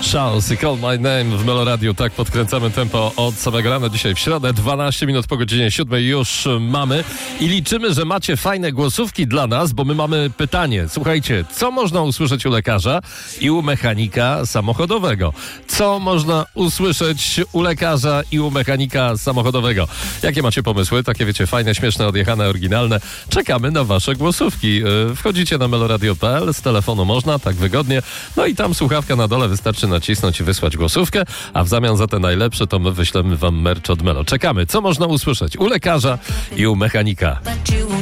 Charles i Call My Name w Meloradiu. Tak podkręcamy tempo od samego rana. Dzisiaj w środę, 12 minut po godzinie 7 już mamy i liczymy, że macie fajne głosówki dla nas, bo my mamy pytanie. Słuchajcie, co można usłyszeć u lekarza i u mechanika samochodowego? Co można usłyszeć u lekarza i u mechanika samochodowego? Jakie macie pomysły? Takie wiecie, fajne, śmieszne, odjechane, oryginalne. Czekamy na wasze głosówki. Wchodzicie na meloradio.pl, z telefonu można, tak wygodnie. No i tam słuchawka na dole, wystarczy nacisnąć i wysłać głosówkę, a w zamian za te najlepsze to my wyślemy wam merch od Melo. Czekamy. Co można usłyszeć u lekarza i u mechanika?